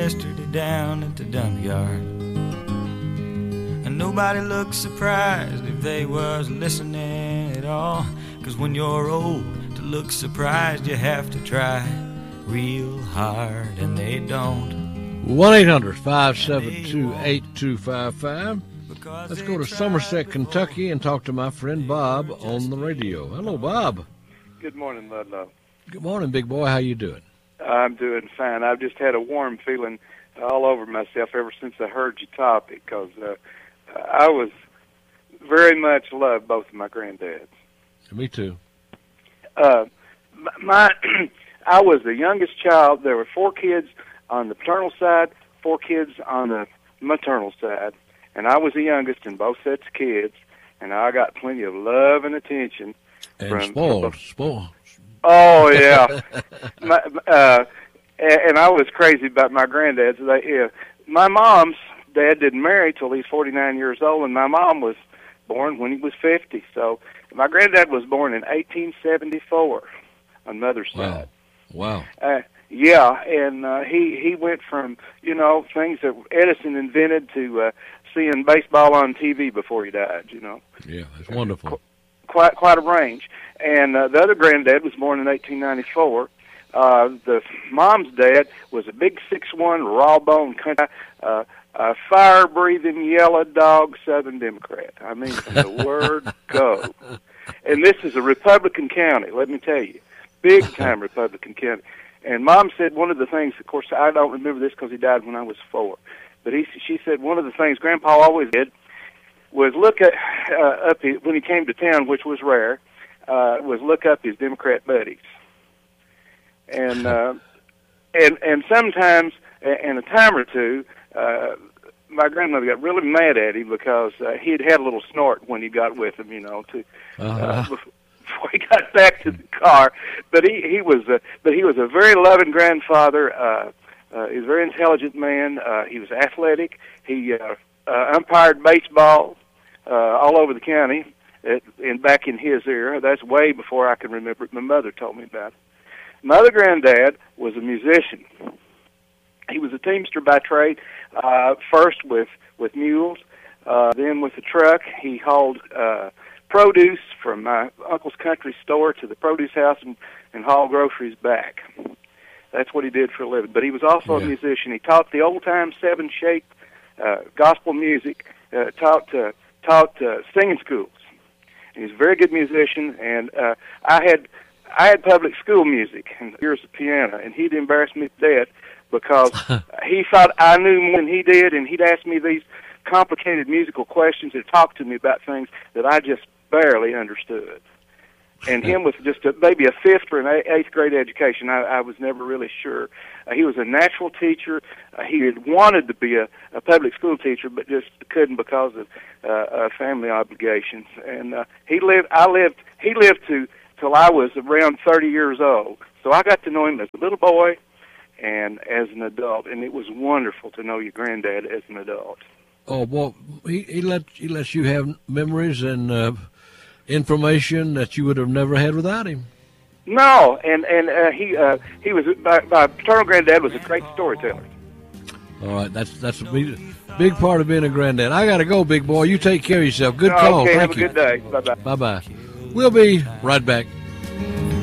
yesterday down at the dump yard. And nobody looked surprised if they was listening at all. 'Cause when you're old to look surprised, you have to try real hard, and they don't. 1-800-572-8255. Let's go to Somerset, Kentucky, and talk to my friend Bob on the radio. Hello, Bob. Good morning, Ludlow. Good morning, big boy. How you doing? I'm doing fine. I've just had a warm feeling all over myself ever since I heard your topic, because I was very much loved both of my granddads. Me too. I was the youngest child. There were 4 kids on the paternal side, 4 kids on the maternal side, and I was the youngest in both sets of kids, and I got plenty of love and attention. And spoiled. Oh, yeah. And I was crazy about my granddads. My mom's dad didn't marry till he's 49 years old, and my mom was born when he was 50. So my granddad was born in 1874 on Mother's side. Wow. Yeah, and he went from, things that Edison invented to seeing baseball on TV before he died, Yeah, it's wonderful. Quite a range. And the other granddad was born in 1894. The mom's dad was a big 6'1", raw-boned country, a fire-breathing, yellow dog Southern Democrat. I mean, from the word go. And this is a Republican county, let me tell you. Big-time Republican county. And Mom said one of the things, of course, I don't remember this because he died when I was 4, but she said one of the things Grandpa always did was look at when he came to town, which was rare, was look up his Democrat buddies. And sometimes, in a time or two, my grandmother got really mad at him because he'd had a little snort when he got with him, before he got back to the car. But he was a very loving grandfather. He was a very intelligent man. He was athletic. He umpired baseball all over the county, back in his era. That's way before I can remember it. My mother told me about it. My other granddad was a musician. He was a teamster by trade, first with mules, then with a truck. He hauled produce from my uncle's country store to the produce house and hauled groceries back. That's what he did for a living. But he was also a musician. He taught the old-time 7-shape gospel music, taught singing schools. And he's a very good musician, and I had public school music and years of piano, and he'd embarrass me to death because he thought I knew more than he did, and he'd ask me these complicated musical questions and talk to me about things that I just barely understood. And him with just maybe a 5th or an 8th grade education, I was never really sure. He was a natural teacher. He had wanted to be a public school teacher, but just couldn't because of family obligations. And he lived till I was around 30 years old. So I got to know him as a little boy and as an adult, and it was wonderful to know your granddad as an adult. Oh, well, he lets you have memories and information that you would have never had without him. No, and he was my paternal granddad was a great storyteller. All right, that's a big part of being a granddad. I got to go, big boy. You take care of yourself. Good call. Okay, Thank have a good day. Bye-bye. Bye-bye. We'll be right back.